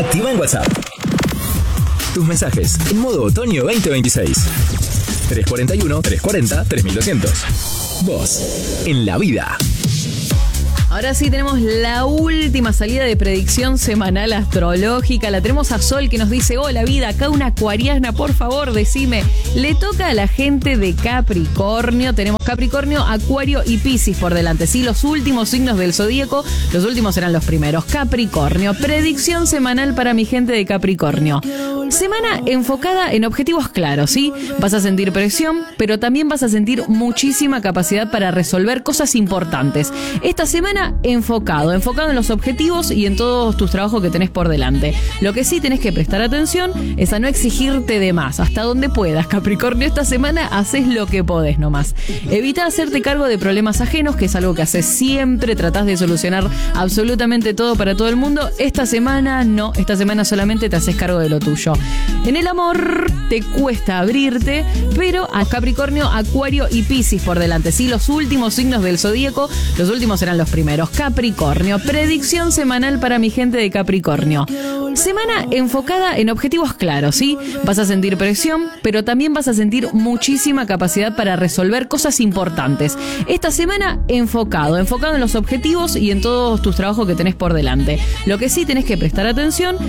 activa en WhatsApp tus mensajes en modo otoño 2026. 341-340-3200. Vos, en la vida. Ahora sí tenemos la última salida de predicción semanal astrológica. La tenemos a Sol que nos dice: hola vida, acá una acuariana, por favor decime. Le toca a la gente de Capricornio. Tenemos Capricornio, Acuario y Piscis por delante. Sí, los últimos signos del zodíaco. Los últimos serán los primeros. Capricornio, predicción semanal para mi gente de Capricornio. Semana enfocada en objetivos claros, ¿sí? Vas a sentir presión, pero también vas a sentir muchísima capacidad para resolver cosas importantes. Esta semana enfocado en los objetivos y en todos tus trabajos que tenés por delante. Lo que sí tenés que prestar atención es a no exigirte de más, hasta donde puedas. Capricornio, esta semana haces lo que podés nomás. Evita hacerte cargo de problemas ajenos, que es algo que haces siempre, tratás de solucionar absolutamente todo para todo el mundo. Esta semana no, esta semana solamente te haces cargo de lo tuyo. En el amor te cuesta abrirte, pero a Capricornio, Acuario y Piscis por delante. Sí, los últimos signos del zodíaco, los últimos serán los primeros. Capricornio, predicción semanal para mi gente de Capricornio. Semana enfocada en objetivos claros, ¿sí? Vas a sentir presión, pero también vas a sentir muchísima capacidad para resolver cosas importantes. Esta semana enfocado en los objetivos y en todos tus trabajos que tenés por delante. Lo que sí tenés que prestar atención